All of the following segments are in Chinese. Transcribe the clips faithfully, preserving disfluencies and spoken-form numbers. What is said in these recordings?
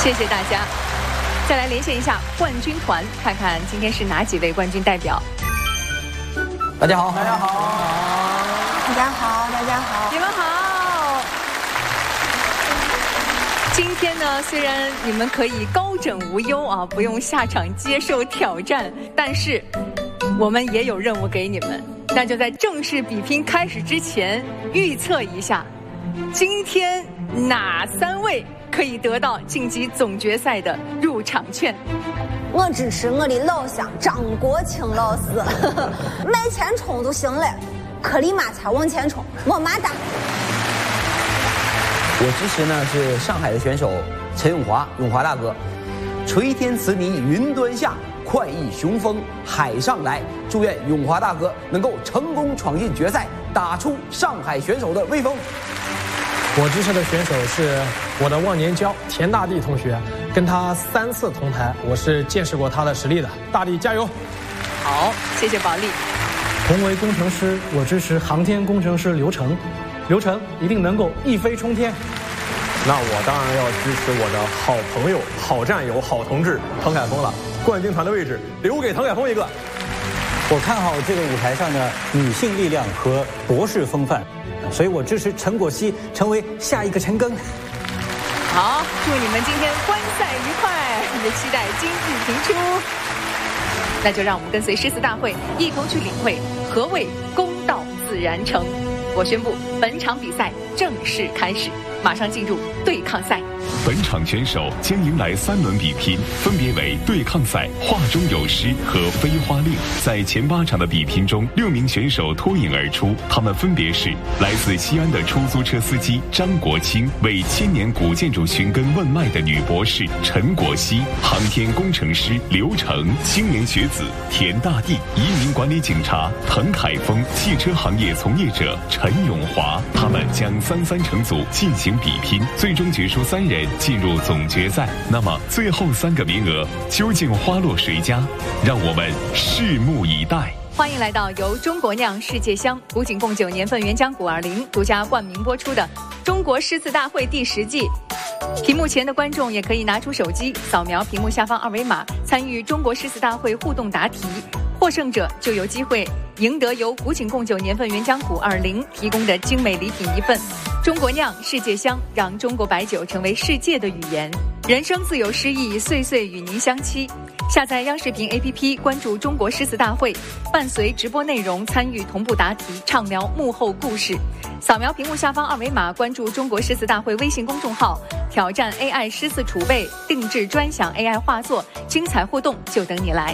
谢谢大家。再来连线一下冠军团，看看今天是哪几位冠军代表。 大家好， 大家好， 大家好，大家好， 你们好。今天呢，虽然你们可以高枕无忧啊，不用下场接受挑战，但是我们也有任务给你们，那就在正式比拼开始之前，预测一下，今天哪三位可以得到晋级总决赛的入场券。 我支持我的老乡张国清老师，迈前冲就行了，可立马才往前冲，我马大。 我支持呢是上海的选手陈永华，永华大哥。垂天辞泥云端下，快意雄风海上来。祝愿永华大哥能够成功闯进决赛，打出上海选手的威风。 我支持的选手是我的忘年交田大地同学，跟他三次同台，我是见识过他的实力的。大地加油！ 好，谢谢保利。 同为工程师，我支持航天工程师刘成，刘成一定能够一飞冲天。 那我当然要支持我的好朋友、好战友、好同志唐凯峰了。冠军团的位置留给唐凯峰一个。 我看好这个舞台上的女性力量和博士风范，所以我支持陈果希成为下一个陈庚。 好，祝你们今天观赛愉快，也期待今日评出。那就让我们跟随诗词大会一同去领会何谓公道自然成。我宣布本场比赛正式开始，马上进入对抗赛。 本场选手将迎来三轮比拼，分别为对抗赛、画中有诗和飞花令。在前八场的比拼中，六名选手脱颖而出，他们分别是来自西安的出租车司机张国清，为千年古建筑寻根问脉的女博士陈果希，航天工程师刘成，青年学子田大地，移民管理警察滕凯峰，汽车行业从业者陈永华。他们将三三成组进行比拼，最终决出三人进入总决赛。那么最后三个名额究竟花落谁家？让我们拭目以待。 欢迎来到由中国酿世界香古井贡酒年份原浆古二零独家冠名播出的中国诗词大会第十季。屏幕前的观众也可以拿出手机扫描屏幕下方二维码，参与中国诗词大会互动答题，获胜者就有机会赢得由古井贡酒年份原浆古二零提供的精美礼品一份。中国酿世界香，让中国白酒成为世界的语言。人生自有诗意，岁岁与您相期。下载央视频 A P P， 关注中国诗词大会，伴随直播内容参与同步答题，畅聊幕后故事。扫描屏幕下方二维码，关注中国诗词大会微信公众号，挑战 A I 诗词储备，定制专享 A I 画作，精彩互动就等你来。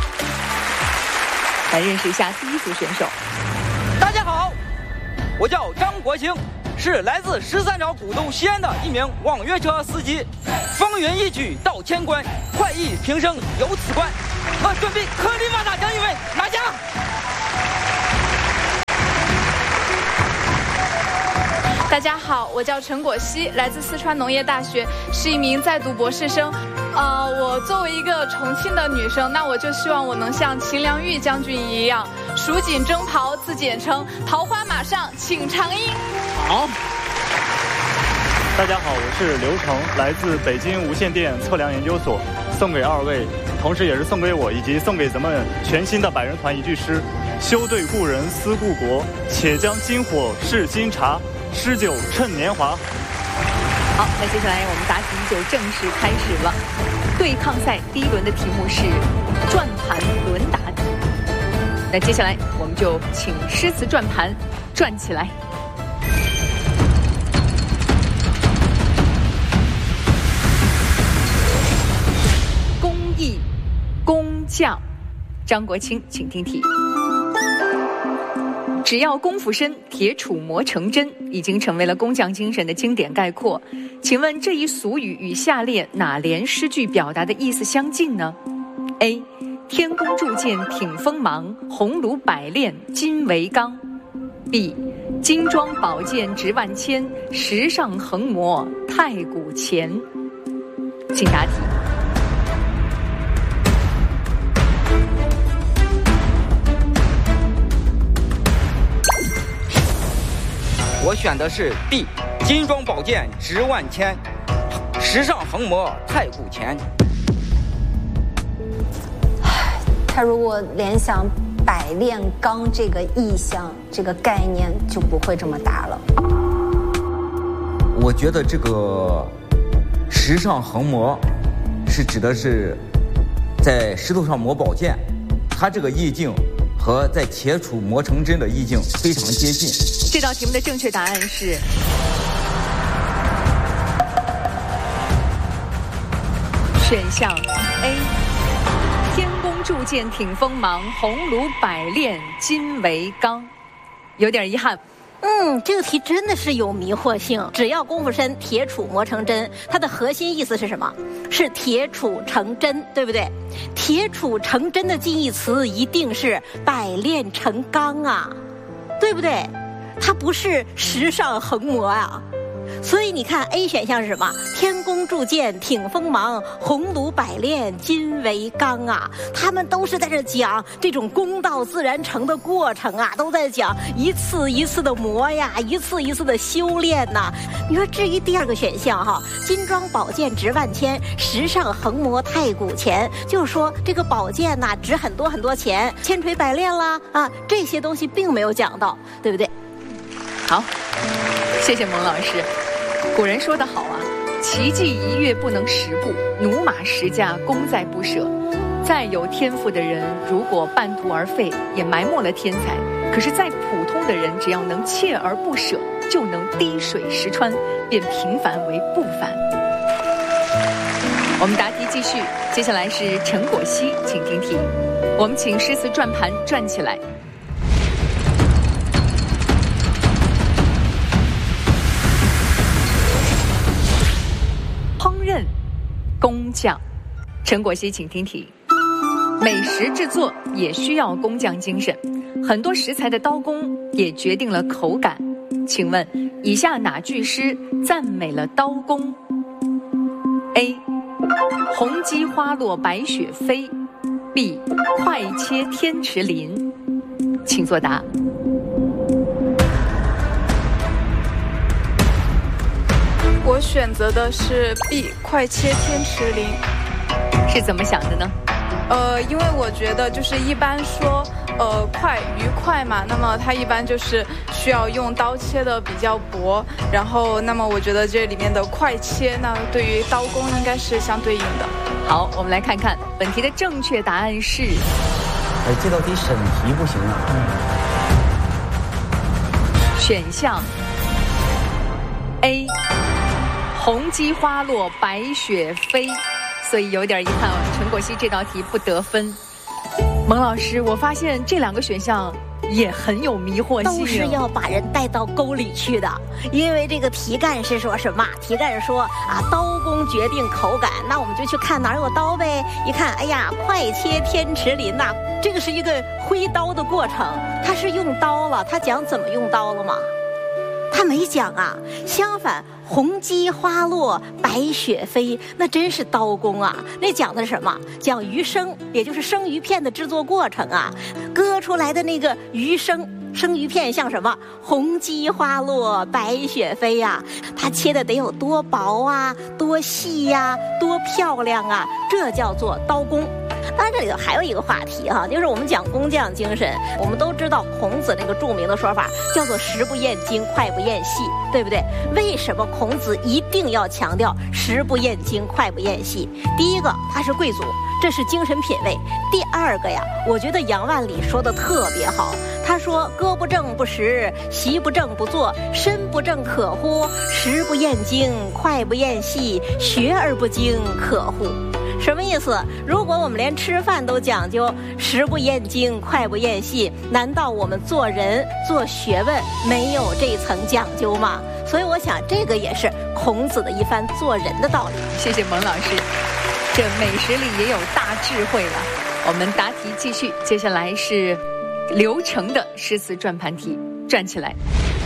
来认识一下第一组选手。 大家好，我叫张国清，是来自十三朝古都西安的一名网约车司机。风云一举到千关，快意平生有此关。我准备颗粒马大将一位拿下。 大家好，我叫陈果希，来自四川农业大学，是一名在读博士生。呃，我作为一个重庆的女生，那我就希望我能像秦良玉将军一样，蜀锦征袍自简称，桃花马上请长缨。 好。 大家好，我是刘成，来自北京无线电测量研究所，送给二位，同时也是送给我以及送给咱们全新的百人团一句诗：休对故人思故国，且将金火试金茶，诗酒趁年华。 好，那接下来我们答题就正式开始了。对抗赛第一轮的题目是转盘轮答题。那接下来我们就请诗词转盘转起来。工艺工匠，张国清，请听题。只要功夫深，铁杵磨成针，已经成为了工匠精神的经典概括。请问这一俗语与下列哪联诗句表达的意思相近呢？ A. 天公铸剑挺锋芒，红炉百炼金为钢。 B. 金装宝剑值万千，石上横磨太古钱。请答题。 我选的是 B， 金装宝剑值万千， 时尚横魔太古前。 他如果联想百炼钢这个意象，这个概念就不会这么大了。 我觉得这个石上横磨是指的是在石头上磨宝剑，它这个意境和在铁杵磨成针的意境非常接近。 这道题目的正确答案是选项 A， 天公铸剑挺锋芒，红炉百炼金为钢。有点遗憾。 嗯，这个题真的是有迷惑性。只要功夫深，铁杵磨成针，它的核心意思是什么？是铁杵成针，对不对？铁杵成针的近义词一定是百炼成钢啊，对不对？它不是时尚横磨啊。所以你看 A 选项是什么？天公铸剑挺锋芒，红炉百炼金为钢啊！他们都是在这讲这种功到自然成的过程啊，都在讲一次一次的磨呀，一次一次的修炼呐、啊。你说至于第二个选项哈，金装宝剑值万千，时尚横磨太古前，就是说这个宝剑呐、啊、值很多很多钱，千锤百炼啦啊，这些东西并没有讲到，对不对？ 好，谢谢蒙老师。古人说得好啊，奇迹一跃不能十步，驽马十驾功在不舍。再有天赋的人，如果半途而废，也埋没了天才。可是再普通的人，只要能锲而不舍，就能滴水石穿，变平凡为不凡。我们答题继续，接下来是陈果希，请听题。我们请诗词转盘转起来。烹饪工匠，陈果希，请听题。美食制作也需要工匠精神，很多食材的刀工也决定了口感。请问以下哪句诗赞美了刀工 ？A. 红鸡花落白雪飞 B. 快切天池鳞。请作答。 我选择的是 B， 快切天池鳞。 是怎么想的呢？ 呃，因为我觉得就是一般说，呃，快愉快嘛，那么它一般就是需要用刀切的比较薄，然后那么我觉得这里面的快切呢，对于刀工应该是相对应的。 好，我们来看看本题的正确答案是。 哎，这道题审题不行啊。 选项 A。红鸡花落白雪飞，所以有点遗憾，陈果希这道题不得分。蒙老师，我发现这两个选项也很有迷惑性， 都是要把人带到沟里去的。因为这个题干是说什么？题干说啊，刀工决定口感，那我们就去看哪有刀呗。一看，哎呀，快切天池鳞呐、啊，这个是一个挥刀的过程，它是用刀了，它讲怎么用刀了吗？他没讲啊，相反，红鸡花落白雪飞，那真是刀工啊！那讲的是什么？讲鱼生，也就是生鱼片的制作过程啊。割出来的那个鱼生生鱼片像什么？红鸡花落白雪飞呀、啊，它切的得有多薄啊，多细呀、啊，多漂亮啊，这叫做刀工。当然，这里头还有一个话题哈、啊，就是我们讲工匠精神。我们都知道孔子那个著名的说法叫做“食不厌精，脍不厌细”，对不对？为什么孔子一定要强调“食不厌精，脍不厌细”？第一个，他是贵族，这是精神品味；第二个呀，我觉得杨万里说的特别好，他说：“歌不正不食，席不正不坐，身不正可乎？食不厌精，脍不厌细，学而不精，可乎？”什么意思？如果我们连吃饭都讲究食不厌精，脍不厌细，难道我们做人做学问没有这层讲究吗？所以我想这个也是孔子的一番做人的道理。 谢谢蒙老师，这美食里也有大智慧了。我们答题继续，接下来是刘成的诗词转盘题，转起来。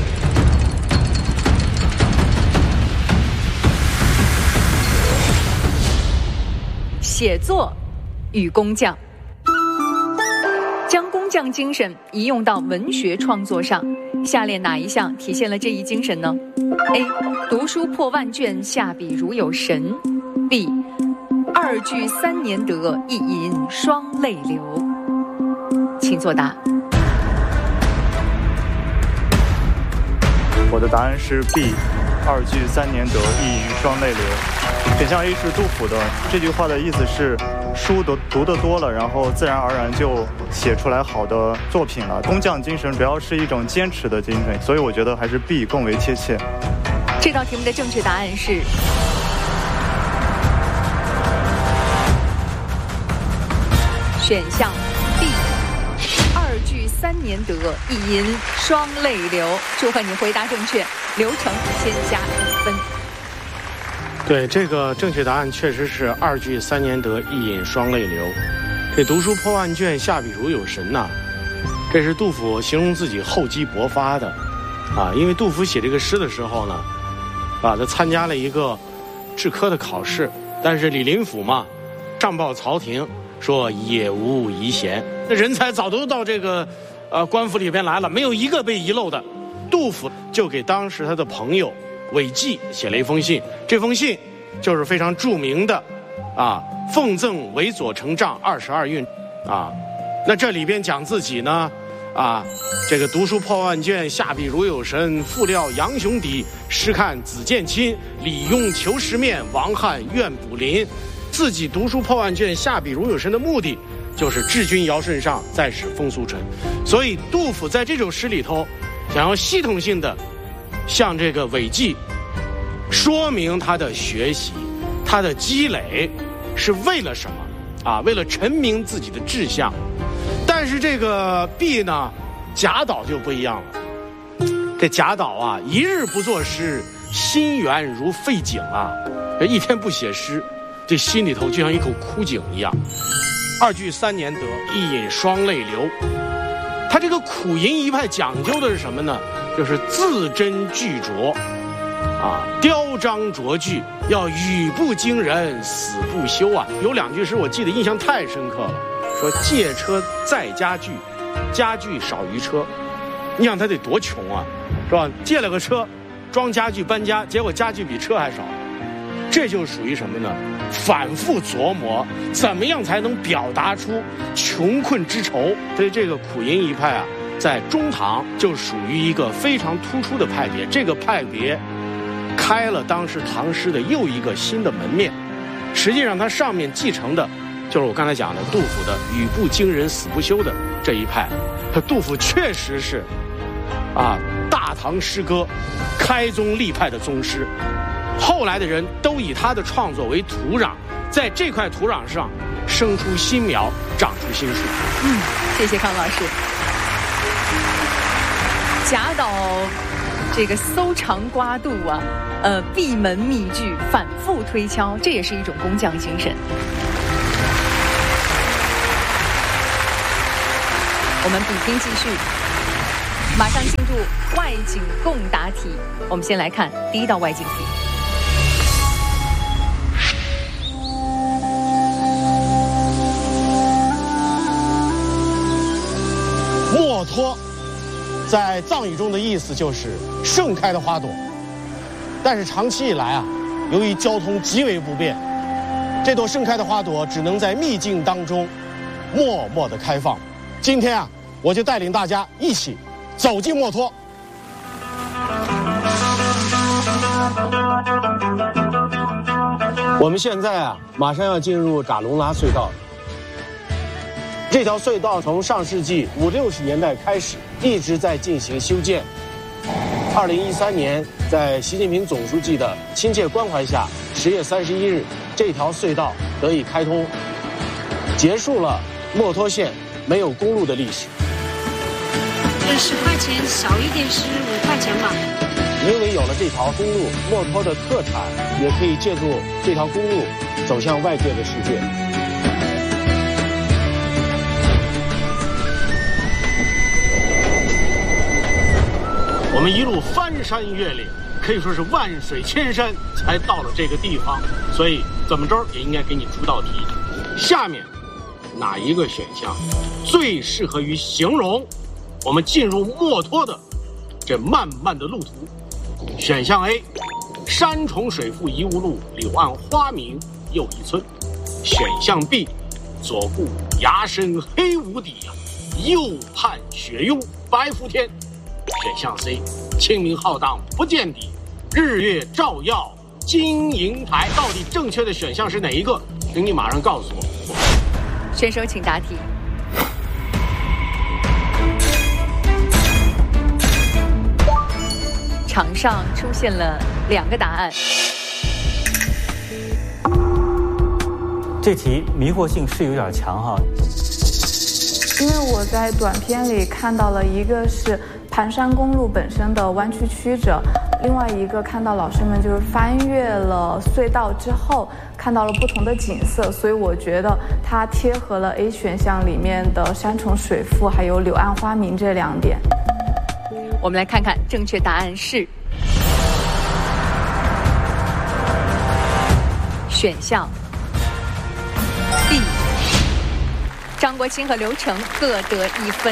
写作与工匠，将工匠精神移用到文学创作上， 下列哪一项体现了这一精神呢 ？A. 读书破万卷，下笔如有神 ；B. 二句三年得，一饮双泪流。请作答。 我的答案是 B， 二句三年得，一饮双泪流。选项 A 是杜甫的，这句话的意思是书读读得多了，然后自然而然就写出来好的作品了。工匠精神主要是一种坚持的精神，所以我觉得还是 B 更为贴切。 这道题目的正确答案是选项 B， 二句三年得，一饮双泪流。祝贺你回答正确，刘成先加一分。 对，这个正确答案确实是二句三年得，一饮双泪流。这读书破万卷，下笔如有神呐、啊，这是杜甫形容自己厚积薄发的啊。因为杜甫写这个诗的时候呢，啊，他参加了一个制科的考试，但是李林甫嘛，上报朝廷说也无遗贤，那人才早都到这个呃官府里边来了，没有一个被遗漏的。杜甫就给当时他的朋友韦济写了一封信，这封信就是非常著名的啊，奉赠韦左丞丈二十二韵啊。那这里边讲自己呢啊，这个读书破万卷，下笔如有神，复料杨雄底，诗看子建亲，李邕求实面，王翰愿补临。自己读书破万卷，下笔如有神的目的就是治君尧舜上，再使风俗淳。所以杜甫在这首诗里头想要系统性的向这个韦济说明他的学习，他的积累是为了什么啊？为了陈明自己的志向。但是这个 B 呢，贾岛就不一样了。这贾岛啊，一日不作诗，心源如废井啊，一天不写诗，这心里头就像一口枯井一样。二句三年得，一饮双泪流。他这个苦吟一派讲究的是什么呢？就是字斟句酌啊，雕章琢句，要语不惊人死不休啊。有两句诗我记得印象太深刻了，说借车载家具，家具少于车。你想他得多穷啊，是吧？借了个车装家具搬家，结果家具比车还少。这就属于什么呢？反复琢磨怎么样才能表达出穷困之愁。所以这个苦吟一派啊，在中唐就属于一个非常突出的派别。这个派别开了当时唐诗的又一个新的门面。实际上它上面继承的就是我刚才讲的杜甫的语不惊人死不休的这一派。杜甫确实是啊大唐诗歌开宗立派的宗师。后来的人都以他的创作为土壤，在这块土壤上生出新苗，长出新树。 嗯，谢谢康老师。贾岛这个搜肠刮肚啊，呃，闭门密句，反复推敲，这也是一种工匠精神。我们比拼继续，马上进入外景共答题。我们先来看第一道外景题。 墨脱在藏语中的意思就是盛开的花朵，但是长期以来啊，由于交通极为不便，这朵盛开的花朵只能在秘境当中默默地开放。今天啊，我就带领大家一起走进墨脱。我们现在啊，马上要进入扎龙拉隧道。这条隧道从上世纪五六十年代开始，一直在进行修建。二零一三年，在习近平总书记的亲切关怀下，十月三十一日，这条隧道得以开通，结束了墨脱县没有公路的历史。 这十块钱少一点是五块钱吧。 因为有了这条公路，墨脱的特产也可以借助这条公路走向外界的世界。我们一路翻山越岭，可以说是万水千山才到了这个地方，所以怎么着也应该给你出道题。下面哪一个选项最适合于形容我们进入墨脱的这漫漫的路途。选项 A， 山重水复疑无路，柳暗花明又一村。选项 B， 左顾崖深黑无底，右盼雪拥白伏天。选项 C， 清明浩荡不见底，日月照耀金银台。到底正确的选项是哪一个？请你马上告诉我。 选手请答题。场上出现了两个答案。 这题迷惑性是有点强哈， 因为我在短片里看到了一个是盘山公路本身的弯曲曲折，另外一个看到老师们就是翻越了隧道之后看到了不同的景色，所以我觉得它贴合了 A 选项里面的山重水复还有柳暗花明这两点。 我们来看看正确答案是选项 B， 张国清和刘成各得一分。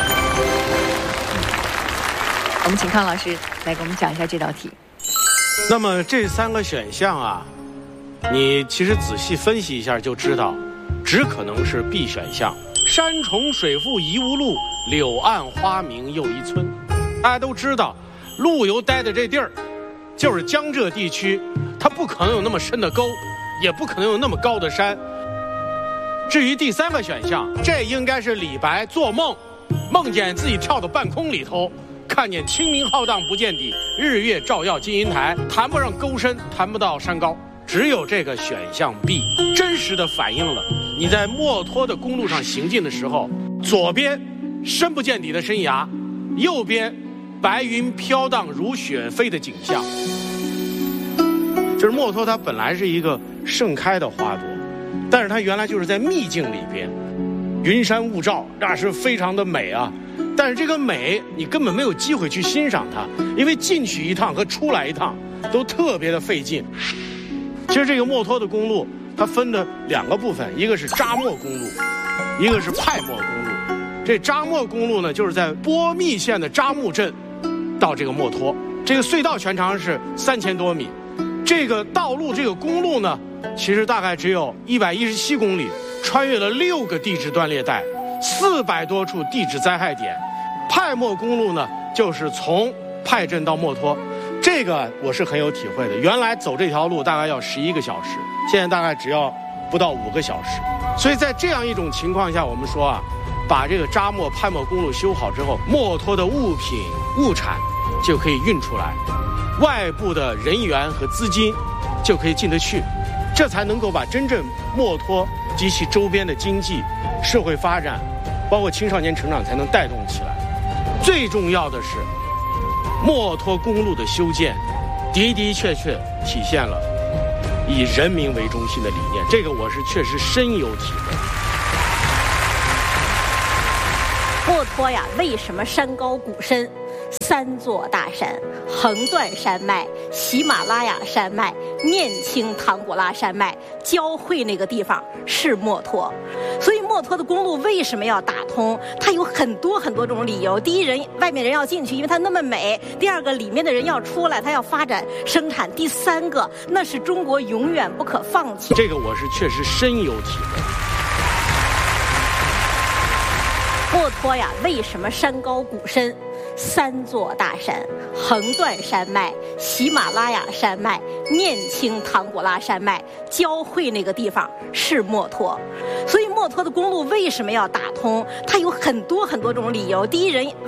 我们请康老师来给我们讲一下这道题。 那么这三个选项啊，你其实仔细分析一下就知道，只可能是 B 选项，山重水复疑无路，柳暗花明又一村。大家都知道，陆游待的这地儿就是江浙地区，它不可能有那么深的沟，也不可能有那么高的山。至于第三个选项，这应该是李白做梦，梦见自己跳到半空里头，看见清明浩荡不见底，日月照耀金银台，谈不上沟深，谈不到山高。只有这个选项 B 真实的反映了你在墨脱的公路上行进的时候，左边深不见底的深崖，右边白云飘荡如雪飞的景象。就是墨脱它本来是一个盛开的花朵，但是它原来就是在秘境里边，云山雾罩，那是非常的美啊。但是这个美你根本没有机会去欣赏它，因为进去一趟和出来一趟都特别的费劲。其实这个墨脱的公路它分的两个部分，一个是扎墨公路，一个是派墨公路。这扎墨公路呢，就是在波密县的扎木镇到这个墨脱，这个隧道全长是三千多米。这个道路这个公路呢，其实大概只有一百一十七公里，穿越了六个地质断裂带，四百多处地质灾害点。派墨公路呢，就是从派镇到墨脱，这个我是很有体会的。原来走这条路大概要十一个小时，现在大概只要不到五个小时。所以在这样一种情况下，我们说啊，把这个扎墨派墨公路修好之后，墨脱的物品物产就可以运出来，外部的人员和资金就可以进得去，这才能够把真正墨脱及其周边的经济社会发展包括青少年成长才能带动起来。最重要的是墨脱公路的修建的的确确体现了以人民为中心的理念，这个我是确实深有体会。 墨脱呀，为什么山高谷深？三座大山横断山脉，喜马拉雅山脉、念青唐古拉山脉交汇那个地方是墨脱。所以墨脱的公路为什么要打通？它有很多很多种理由。第一，人外面人要进去，因为它那么美；第二个，里面的人要出来，它要发展生产；第三个，那是中国永远不可放弃。 这个我是确实深有体会。 墨脱呀，为什么山高谷深？三座大山横断山脉，喜马拉雅山脉、念青唐古拉山脉交汇那个地方是墨脱。所以墨脱的公路为什么要打通？它有很多很多种理由。第一，人